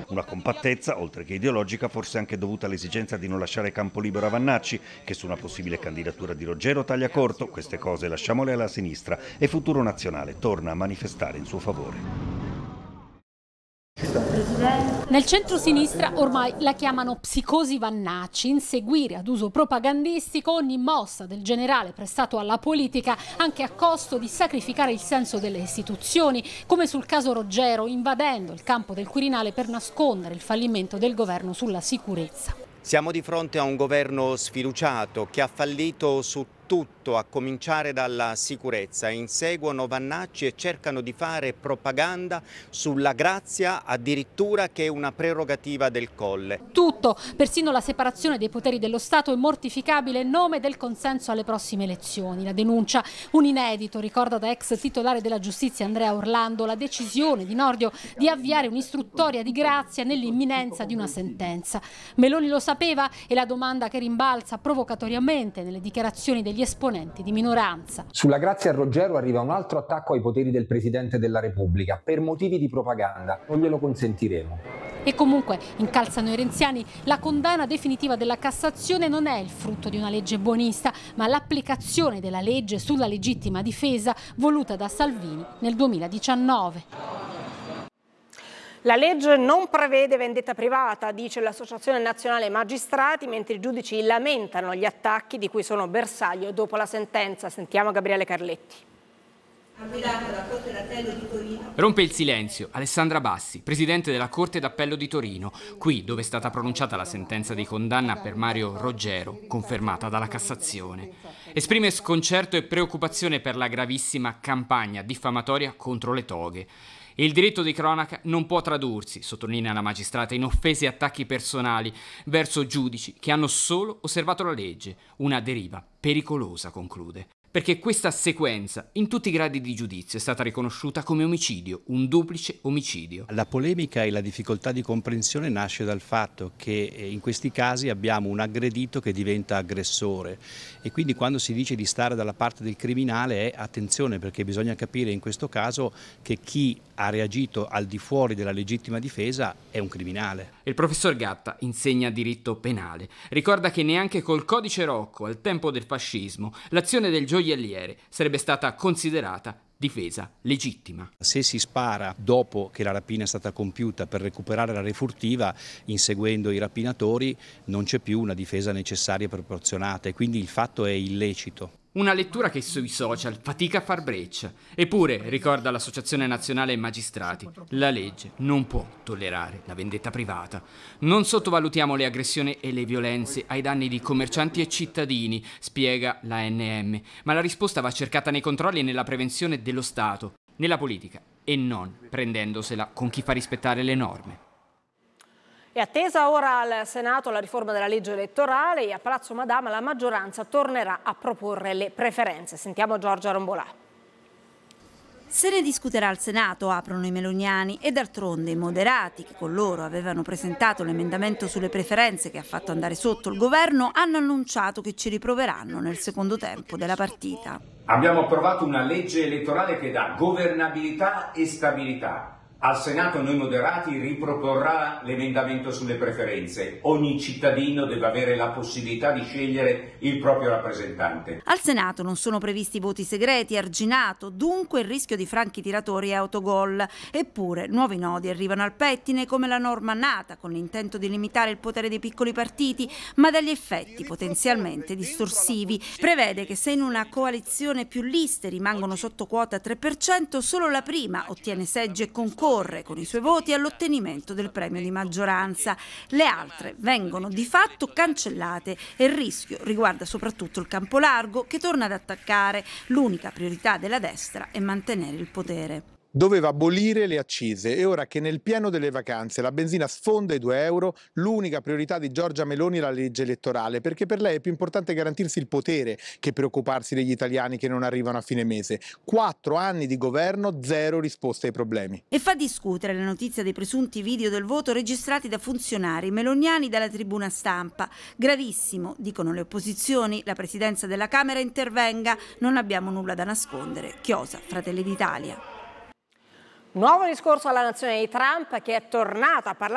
Una compattezza, oltre che ideologica, forse anche dovuta all'esigenza di non lasciare campo libero a Vannacci, che su una possibile candidatura di Roggero taglia corto. Queste cose lasciamole alla sinistra e Futuro Nazionale torna a manifestare in suo favore. Nel centro-sinistra ormai la chiamano psicosi Vannacci, inseguire ad uso propagandistico ogni mossa del generale prestato alla politica, anche a costo di sacrificare il senso delle istituzioni, come sul caso Roggero, invadendo il campo del Quirinale per nascondere il fallimento del governo sulla sicurezza. Siamo di fronte a un governo sfiduciato che ha fallito su tutto, a cominciare dalla sicurezza. Inseguono Vannacci e cercano di fare propaganda sulla grazia, addirittura che è una prerogativa del Colle. Tutto, persino la separazione dei poteri dello Stato, è mortificabile in nome del consenso alle prossime elezioni. La denuncia, un inedito, ricorda da ex titolare della giustizia Andrea Orlando, la decisione di Nordio di avviare un'istruttoria di grazia nell'imminenza di una sentenza. Meloni lo sapeva? È la domanda che rimbalza provocatoriamente nelle dichiarazioni degli esponenti di minoranza. Sulla grazia a Roggero arriva un altro attacco ai poteri del Presidente della Repubblica per motivi di propaganda. Non glielo consentiremo. E comunque, incalzano i renziani, la condanna definitiva della Cassazione non è il frutto di una legge buonista, ma l'applicazione della legge sulla legittima difesa voluta da Salvini nel 2019. La legge non prevede vendetta privata, dice l'Associazione Nazionale Magistrati, mentre i giudici lamentano gli attacchi di cui sono bersaglio dopo la sentenza. Sentiamo Gabriele Carletti. Rompe il silenzio Alessandra Bassi, presidente della Corte d'Appello di Torino, qui dove è stata pronunciata la sentenza di condanna per Mario Roggero, confermata dalla Cassazione. Esprime sconcerto e preoccupazione per la gravissima campagna diffamatoria contro le toghe. Il diritto di cronaca non può tradursi, sottolinea la magistrata, in offese e attacchi personali verso giudici che hanno solo osservato la legge. Una deriva pericolosa, conclude. Perché questa sequenza, in tutti i gradi di giudizio, è stata riconosciuta come omicidio, un duplice omicidio. La polemica e la difficoltà di comprensione nasce dal fatto che in questi casi abbiamo un aggredito che diventa aggressore e quindi quando si dice di stare dalla parte del criminale attenzione, perché bisogna capire in questo caso che chi ha reagito al di fuori della legittima difesa è un criminale. Il professor Gatta insegna diritto penale. Ricorda che neanche col codice Rocco, al tempo del fascismo, l'azione del gioielliere sarebbe stata considerata difesa legittima. Se si spara dopo che la rapina è stata compiuta per recuperare la refurtiva, inseguendo i rapinatori, non c'è più una difesa necessaria e proporzionata e quindi il fatto è illecito. Una lettura che sui social fatica a far breccia. Eppure, ricorda l'Associazione Nazionale Magistrati, la legge non può tollerare la vendetta privata. Non sottovalutiamo le aggressioni e le violenze ai danni di commercianti e cittadini, spiega l'ANM, ma la risposta va cercata nei controlli e nella prevenzione dello Stato, nella politica, e non prendendosela con chi fa rispettare le norme. È attesa ora al Senato la riforma della legge elettorale e a Palazzo Madama la maggioranza tornerà a proporre le preferenze. Sentiamo Giorgia Rombolà. Se ne discuterà al Senato, aprono i meloniani, e d'altronde i moderati, che con loro avevano presentato l'emendamento sulle preferenze che ha fatto andare sotto il governo, hanno annunciato che ci riproveranno nel secondo tempo della partita. Abbiamo approvato una legge elettorale che dà governabilità e stabilità. Al Senato noi moderati riproporrà l'emendamento sulle preferenze. Ogni cittadino deve avere la possibilità di scegliere il proprio rappresentante. Al Senato non sono previsti voti segreti, arginato, dunque il rischio di franchi tiratori e autogol. Eppure nuovi nodi arrivano al pettine, come la norma nata con l'intento di limitare il potere dei piccoli partiti, ma dagli effetti potenzialmente distorsivi. Prevede che se in una coalizione più liste rimangono sotto quota 3%, solo la prima ottiene seggi e concorre con i suoi voti all'ottenimento del premio di maggioranza. Le altre vengono di fatto cancellate e il rischio riguarda soprattutto il campo largo, che torna ad attaccare. L'unica priorità della destra è mantenere il potere. Doveva abolire le accise e ora che nel pieno delle vacanze la benzina sfonda i 2 euro, l'unica priorità di Giorgia Meloni è la legge elettorale, perché per lei è più importante garantirsi il potere che preoccuparsi degli italiani che non arrivano a fine mese. 4 anni di governo, 0 risposte ai problemi. E fa discutere la notizia dei presunti video del voto registrati da funzionari meloniani dalla tribuna stampa. Gravissimo, dicono le opposizioni, la presidenza della Camera intervenga, non abbiamo nulla da nascondere. Chiosa, Fratelli d'Italia. Nuovo discorso alla nazione di Trump, che è tornato a parlare